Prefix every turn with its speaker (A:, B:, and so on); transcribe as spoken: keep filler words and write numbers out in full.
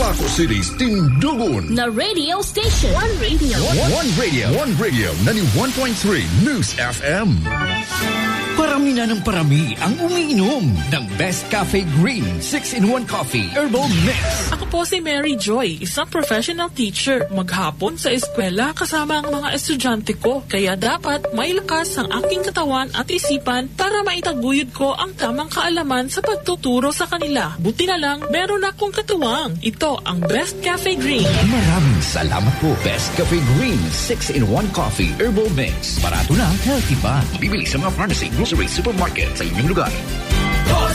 A: Cavaco City's Tindugon
B: na radio station. One radio.
A: One, one radio. One radio. ninety-one point three News F M.
C: Parami na ng parami ang umiinom ng Best Cafe Green six in one Coffee Herbal Mix.
D: Ako po si Mary Joy, isang professional teacher. Maghapon sa eskwela kasama ang mga estudyante ko. Kaya dapat may lakas ang aking katawan at isipan para maitaguyod ko ang tamang kaalaman sa pagtuturo sa kanila. Buti na lang, meron akong katuwang. Ito ang Best Cafe Green.
C: Maraming salamat po. Best Cafe Green six in one Coffee Herbal Mix. Barato na, healthy pa. Bibili sa mga pharmacy, grocery, supermarket sa inyong lugar.